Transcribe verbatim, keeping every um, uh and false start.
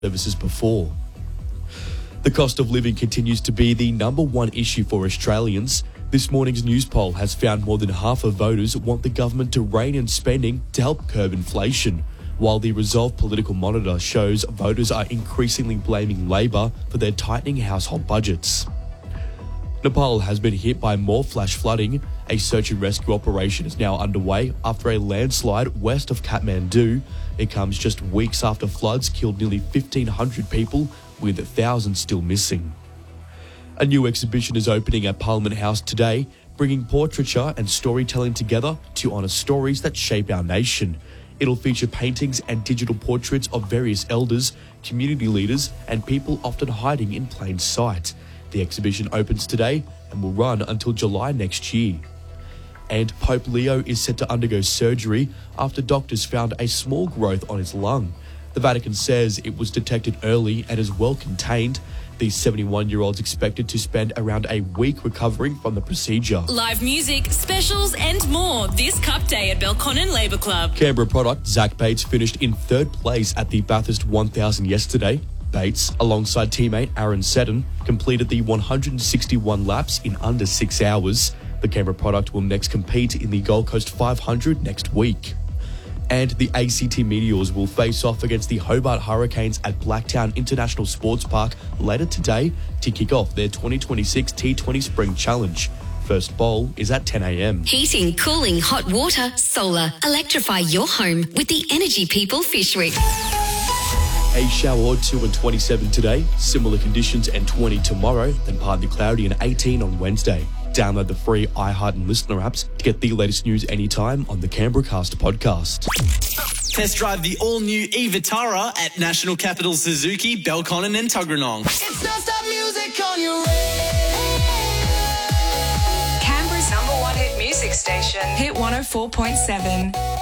services before. The cost of living continues to be the number one issue for Australians. This morning's news poll has found more than half of voters want the government to rein in spending to help curb inflation, while the Resolve Political Monitor shows voters are increasingly blaming Labor for their tightening household budgets. Nepal has been hit by more flash flooding. A search and rescue operation is now underway after a landslide west of Kathmandu. It comes just weeks after floods killed nearly fifteen hundred people, with thousands still missing. A new exhibition is opening at Parliament House today, bringing portraiture and storytelling together to honour stories that shape our nation. It'll feature paintings and digital portraits of various elders, community leaders, and people often hiding in plain sight. The exhibition opens today and will run until July next year. And Pope Leo is set to undergo surgery after doctors found a small growth on his lung. The Vatican says it was detected early and is well contained. The seventy-one-year-old's expected to spend around a week recovering from the procedure. Live music, specials and more this Cup Day at Belconnen Labour Club. Canberra product Zach Bates finished in third place at the Bathurst one thousand yesterday. Bates, alongside teammate Aaron Seddon, completed the one hundred sixty-one laps in under six hours. The Canberra product will next compete in the Gold Coast five hundred next week. And the A C T Meteors will face off against the Hobart Hurricanes at Blacktown International Sports Park later today to kick off their twenty twenty-six T twenty Spring Challenge. First bowl is at ten a.m. Heating, cooling, hot water, solar. Electrify your home with the Energy People Fish Week. A shower or two and twenty-seven today, similar conditions and twenty tomorrow, then partly cloudy and eighteen on Wednesday. Download the free iHeart and Listener apps to get the latest news anytime on the Canberra Cast podcast. Test drive the all-new e-Vitara at National Capital Suzuki, Belconnen and Tuggeranong. It's non-stop music on your radio. Canberra's number one hit music station, Hit one oh four point seven.